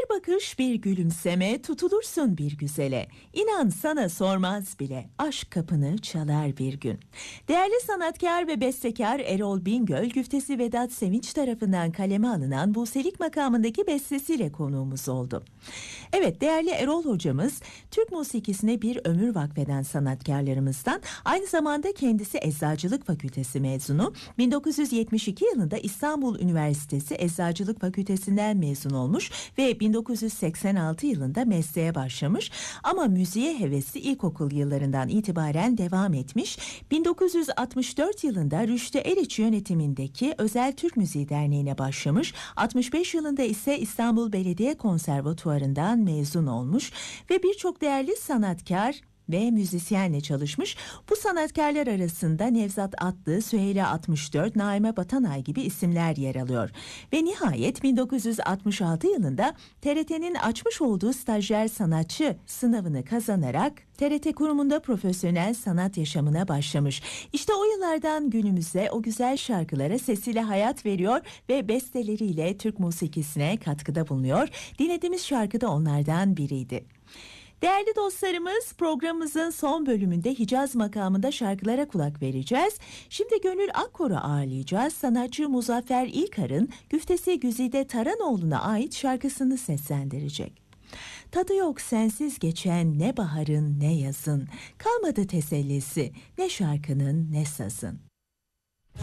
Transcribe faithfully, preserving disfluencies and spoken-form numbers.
Bir bakış, bir gülümseme, tutulursun bir güzele. İnan sana sormaz bile, aşk kapını çalar bir gün. Değerli sanatkar ve bestekar Erol Bingöl, güftesi Vedat Sevinç tarafından kaleme alınan Buselik makamındaki bestesiyle konuğumuz oldu. Evet, değerli Erol hocamız, Türk musikisine bir ömür vakfeden sanatkarlarımızdan, aynı zamanda kendisi Eczacılık Fakültesi mezunu, bin dokuz yüz yetmiş iki yılında İstanbul Üniversitesi Eczacılık Fakültesinden mezun olmuş ve bin dokuz yüz seksen altı yılında mesleğe başlamış, ama müziğe hevesi ilkokul yıllarından itibaren devam etmiş. bin dokuz yüz altmış dört yılında Rüştü Eriç yönetimindeki Özel Türk Müziği Derneği'ne başlamış, altmış beş yılında ise İstanbul Belediye Konservatuvarı'ndan mezun olmuş ve birçok değerli sanatkar ve müzisyenle çalışmış. Bu sanatkarlar arasında Nevzat Atlı, Süheyla altmış dört, Naime Batanay gibi isimler yer alıyor. Ve nihayet bin dokuz yüz altmış altı yılında T R T'nin açmış olduğu stajyer sanatçı sınavını kazanarak T R T kurumunda profesyonel sanat yaşamına başlamış. İşte o yıllardan günümüze o güzel şarkılara sesiyle hayat veriyor ve besteleriyle Türk musikisine katkıda bulunuyor. Dinlediğimiz şarkı da onlardan biriydi. Değerli dostlarımız, programımızın son bölümünde Hicaz makamında şarkılara kulak vereceğiz. Şimdi Gönül Akkor'u ağırlayacağız. Sanatçı Muzaffer İlkar'ın güftesi Güzide Taranoğlu'na ait şarkısını seslendirecek. Tadı yok sensiz geçen ne baharın ne yazın, kalmadı tesellisi ne şarkının ne sazın.